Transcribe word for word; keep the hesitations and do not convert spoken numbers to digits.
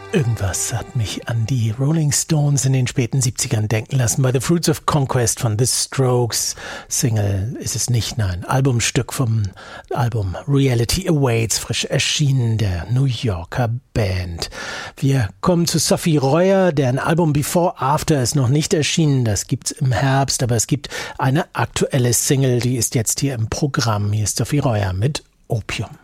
Irgendwas hat mich an die Rolling Stones in den späten siebzigern denken lassen. Bei The Fruits of Conquest von The Strokes. Single ist es nicht, nein. Albumstück vom Album Reality Awaits, frisch erschienen, der New Yorker Band. Wir kommen zu Sophie Reuer, deren Album Before After ist noch nicht erschienen. Das gibt's im Herbst, aber es gibt eine aktuelle Single, die ist jetzt hier im Programm. Hier ist Sophie Reuer mit Opium.